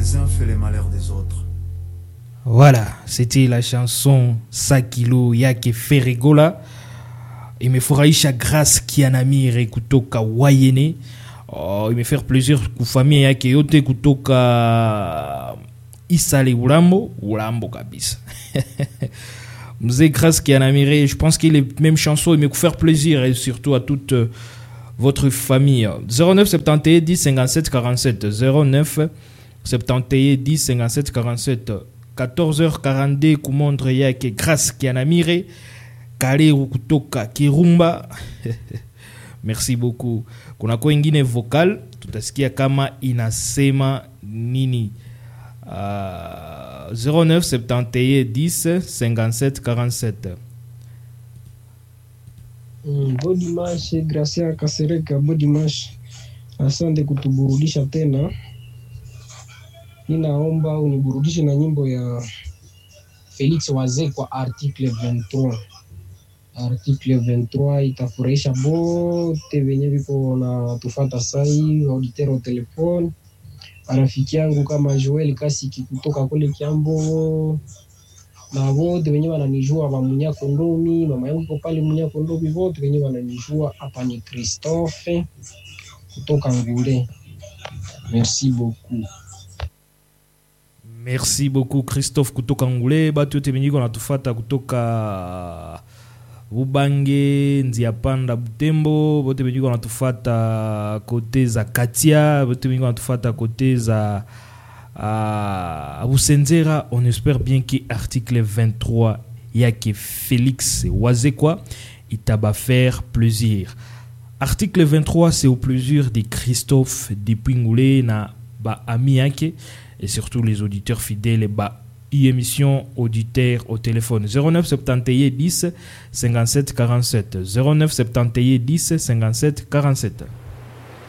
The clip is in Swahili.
les uns fait les malheurs des autres. Voilà, c'était la chanson Sakilo Yake Ferregola. Il me furahisha grâce Kianamire kutoka Wayene. Oh, il me fait plaisir ku famille yake yote kutoka Isale Ulambo kabisa. Mzee grâce Kianamire, je pense qu'il est même chanson, il me faire plaisir et surtout à toute votre famille. 09 71 10 57 47 09 71 10 57 47 14h42 kumondre yake grâce Kianamire Kale kutoka Kirumba. Merci beaucoup. Kuna kwa ingine vocal tutasikia kama inasema nini. 09 71 10 57 47. Bon dimanche, Gracia Kasereka, bon dimanche. Asante kutuburudisha tena. Ninaomba uniburudishe na nyimbo ya Felix Wazee kwa article 23. Article 23 itafurahisha bote wenye viko na tufata sai, auditeur au telefone. Marafiki yangu kama Joel Kasiki kutoka kule Kiambo. Na wote wenye wananijua wa Munyako Ndomi, mama yangu kwa pale Munyako Ndomi, wote wenye wananijua hapa ni Christophe kutoka Ngule. Merci beaucoup. Merci beaucoup Christophe kutoka Ngule. Batu yote wenye wanatufata kutoka Ubange, Nziapanda, Butembo, bote wenye wanatufata kote za Katia, bote wenye wanatufata kote za Abusenzera. On espère bien que article 23 yake Félix Wazekwa itaba faire plaisir. Article 23 c'est au plaisir de Christophe depuis Ngoulé na ba ami yake et surtout les auditeurs fidèles ba émission auditeur au téléphone 09 71 10 57 47 09 71 10 57 47.